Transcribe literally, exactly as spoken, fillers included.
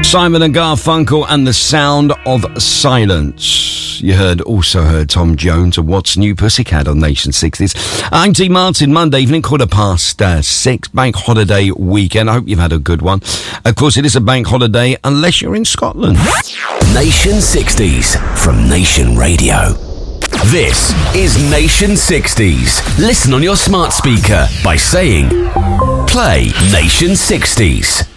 Simon and Garfunkel and the Sound of Silence. You heard, also heard Tom Jones and What's New Pussycat on Nation sixties. I'm T Martin, Monday evening, quarter past uh, six, bank holiday weekend. I hope you've had a good one. Of course, it is a bank holiday unless you're in Scotland. Nation sixties from Nation Radio. This is Nation sixties. Listen on your smart speaker by saying, play Nation sixties.